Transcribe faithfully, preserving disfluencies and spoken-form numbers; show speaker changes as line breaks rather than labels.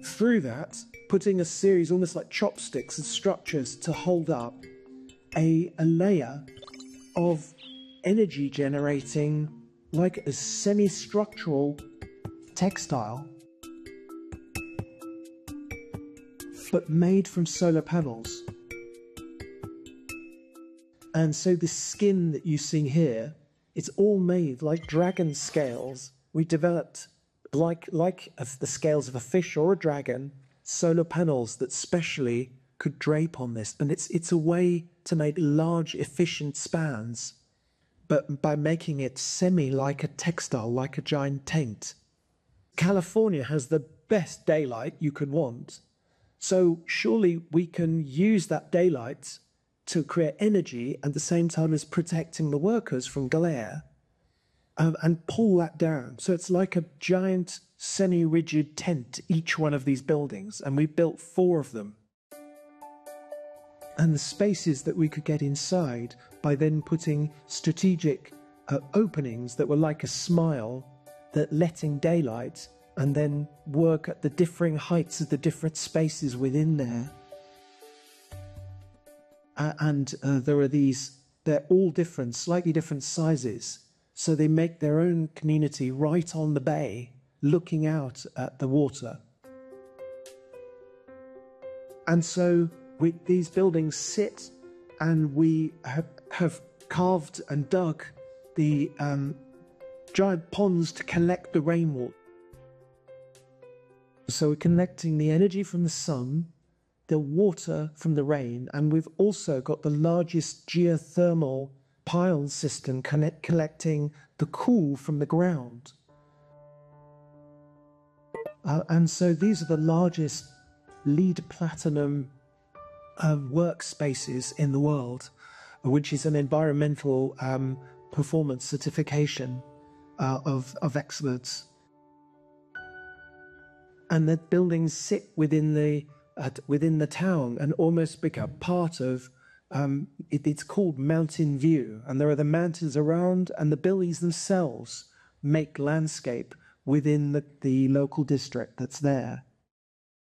through that, putting a series, almost like chopsticks, of structures to hold up a, a layer of energy generating, like a semi-structural textile, but made from solar panels. And so the skin that you see here, it's all made like dragon scales. We developed, like, like the scales of a fish or a dragon, solar panels that specially could drape on this. And it's, it's a way to make large, efficient spans, but by making it semi like a textile, like a giant tent. California has the best daylight you could want. So surely we can use that daylight to create energy at the same time as protecting the workers from glare, um, and pull that down. So it's like a giant semi-rigid tent, each one of these buildings, and we built four of them. And the spaces that we could get inside by then putting strategic uh, openings that were like a smile that let in daylight, and then work at the differing heights of the different spaces within there. Uh, and uh, there are these, they're all different, slightly different sizes. So they make their own community right on the bay, looking out at the water. And so we, these buildings sit, and we have, have carved and dug the um, giant ponds to collect the rainwater. So we're collecting the energy from the sun, the water from the rain, and we've also got the largest geothermal pile system connect, collecting the cool from the ground. Uh, and so these are the largest LEED Platinum uh, workspaces in the world, which is an environmental um, performance certification uh, of, of excellence. And the buildings sit within the uh, within the town and almost become part of. Um, it, it's called Mountain View, and there are the mountains around, and the buildings themselves make landscape within the, the local district that's there.